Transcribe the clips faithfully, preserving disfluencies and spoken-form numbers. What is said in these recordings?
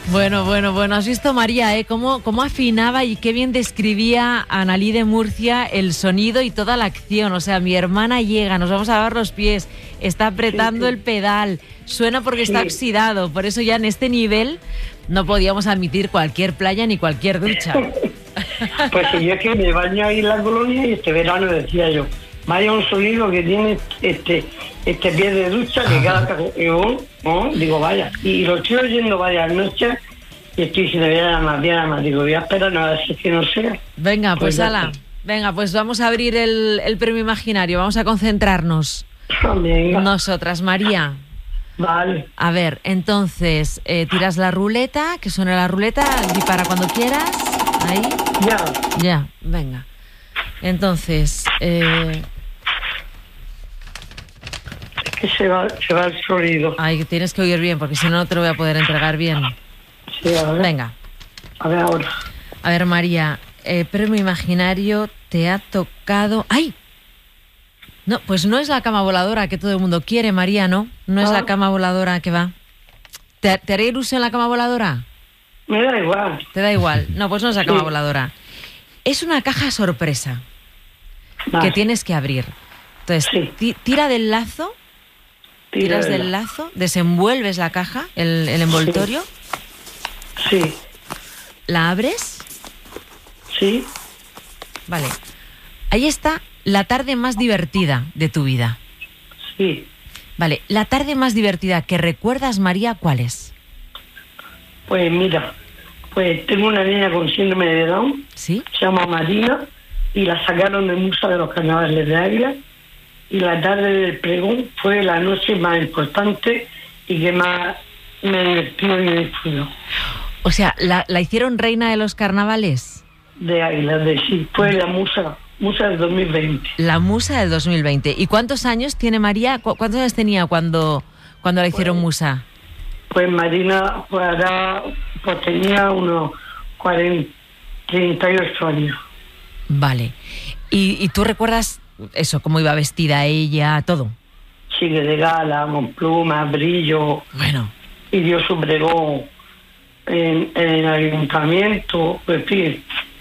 Bueno, bueno, bueno, has visto, María, ¿eh? Cómo, cómo afinaba y qué bien describía Analí de Murcia el sonido y toda la acción. O sea, mi hermana llega, nos vamos a lavar los pies, está apretando sí, sí. el pedal, suena porque sí. está oxidado. Por eso ya en este nivel no podíamos admitir cualquier playa ni cualquier ducha. Pues si yo es que me baño ahí en la colonia y este verano decía yo, vaya un sonido que tiene este este pie de ducha que cada cajón, ¿no? Digo, vaya, y lo estoy oyendo varias noches y estoy diciendo, voy a llamar, voy a llamar, digo, voy a esperar, no, a ver si es que no sea. Venga, pues, pues ala, venga, pues vamos a abrir el, el premio imaginario, vamos a concentrarnos. Venga. Nosotras, María. Vale. A ver, entonces, eh, tiras la ruleta, que suene la ruleta, y para cuando quieras, ahí. Ya. Ya, venga. Entonces, eh... que se va, se va el sonido. Ay, tienes que oír bien, porque si no, no te lo voy a poder entregar bien. Sí, a ver. Venga. A ver ahora. A ver, María, eh, premio imaginario te ha tocado... ¡Ay! No, pues no es la cama voladora que todo el mundo quiere, María, ¿no? No es ah. la cama voladora que va. ¿Te, ¿Te haré ilusión la cama voladora? Me da igual. ¿Te da igual? No, pues no es la cama sí. voladora. Es una caja sorpresa vale. que tienes que abrir. Entonces, sí. tira del lazo... Tiras del lazo, desenvuelves la caja, el, el envoltorio. Sí. sí. ¿La abres? Sí. Vale. Ahí está la tarde más divertida de tu vida. Sí. Vale. ¿La tarde más divertida que recuerdas, María, cuál es? Pues mira, pues tengo una niña con síndrome de Down. Sí. Se llama Marina y la sacaron del Museo de los Carnavales de Águila. Y la tarde del pregón fue la noche más importante y que más me divertió y me disfrutó. O sea, ¿la, ¿la hicieron reina de los carnavales? De Águila, de sí. Fue la musa, musa del dos mil veinte. La musa del dos mil veinte. ¿Y cuántos años tiene María? ¿Cu ¿Cuántos años tenía cuando, cuando la hicieron pues, musa? Pues Marina pues, ahora, pues tenía unos cuarenta, treinta y ocho años. Vale. ¿Y, y tú recuerdas... eso, cómo iba vestida ella, todo? Sí, de gala, con plumas, brillo. Bueno. Y dio su pregón en, en el ayuntamiento, pues fin.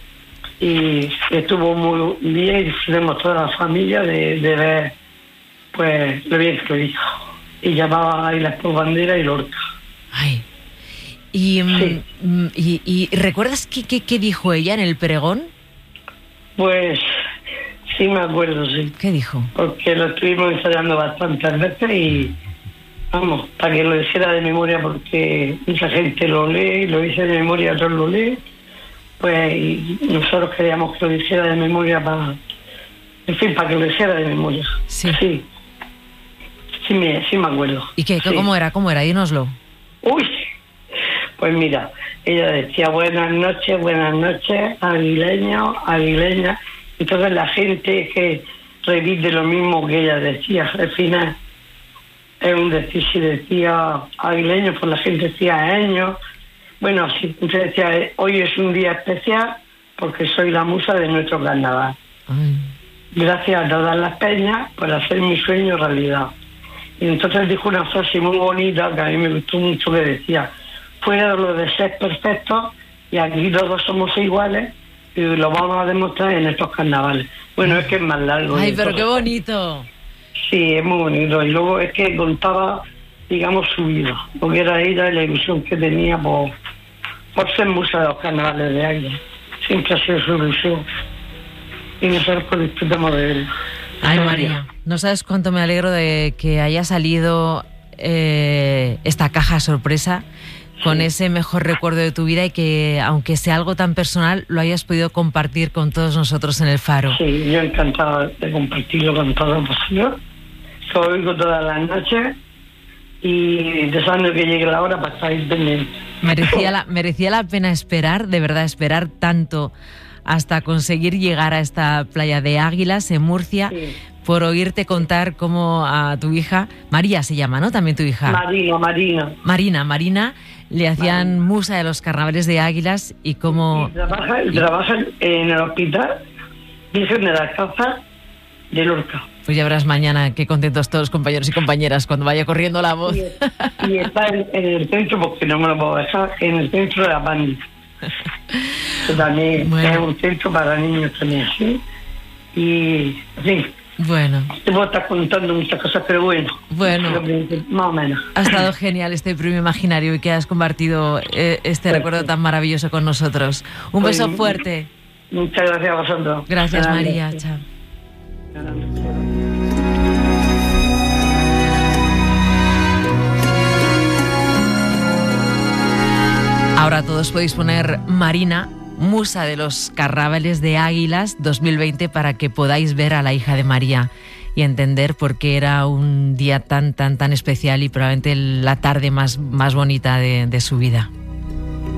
Y estuvo muy bien y disfrutamos toda la familia de, de ver, pues, lo bien que lo hizo. Y llamaba ahí las por bandera y Lorca. Ay. Y, sí. y, y ¿recuerdas qué, qué, qué dijo ella en el pregón? Pues... sí, me acuerdo, sí. ¿Qué dijo? Porque lo estuvimos ensayando bastantes veces y, vamos, para que lo hiciera de memoria, porque mucha gente lo lee, lo dice de memoria, otros lo leen, pues y nosotros queríamos que lo hiciera de memoria para, en fin, para que lo hiciera de memoria. Sí. Sí, sí me, sí me acuerdo. ¿Y qué? Sí. ¿Cómo era? ¿Cómo era? Dínoslo. Uy, pues mira, ella decía buenas noches, buenas noches, aguileños, aguileñas. Entonces la gente que repite lo mismo que ella decía, al final es un decir, si decía aguileño, pues la gente decía años. Bueno, así, entonces decía, hoy es un día especial porque soy la musa de nuestro carnaval. Ay. Gracias a todas las peñas por hacer mi sueño realidad. Y entonces dijo una frase muy bonita que a mí me gustó mucho, que decía, fuera de lo de ser perfectos y aquí todos somos iguales, y lo vamos a demostrar en estos carnavales. Bueno, es que es más largo. Ay, pero qué bonito. Sí, es muy bonito. Y luego es que contaba, digamos, su vida, porque era ella y la ilusión que tenía por, por ser musa de los carnavales de Águila. Siempre ha sido su ilusión. Y nosotros pues disfrutamos de él. Ay, María, no sabes cuánto me alegro de que haya salido eh, esta caja sorpresa con sí. ese mejor recuerdo de tu vida y que, aunque sea algo tan personal, lo hayas podido compartir con todos nosotros en el Faro. Sí, yo encantado de compartirlo con todos vosotros. Lo oigo todas las noches y deseando que llegue la hora para estar pendiente. Merecía la, merecía la pena esperar, de verdad, esperar tanto hasta conseguir llegar a esta playa de Águilas en Murcia, sí. por oírte contar cómo a tu hija, María se llama, ¿no? También tu hija. Marina, Marina. Marina, Marina, le hacían Marina. musa de los carnavales de Águilas y cómo... Y trabaja, y trabaja en el hospital Virgen de las Causas de Lorca. Pues ya verás mañana qué contentos todos los compañeros y compañeras cuando vaya corriendo la voz. Y, y está en, en el centro, porque no me lo puedo dejar, en el centro de la Pandi. Que también bueno. Es un centro para niños también, ¿sí? Y, en fin. Bueno. Te puedo estar contando muchas cosas, pero bueno. Bueno. Más o menos. Ha estado genial este premio imaginario y que has compartido eh, este pues, recuerdo tan maravilloso con nosotros. Un pues, beso fuerte. Muchas gracias a vosotros. Gracias, María. Chao. Ahora todos podéis poner Marina, musa de los carnavales de Águilas dos mil veinte, para que podáis ver a la hija de María y entender por qué era un día tan, tan, tan especial y probablemente la tarde más, más bonita de, de su vida.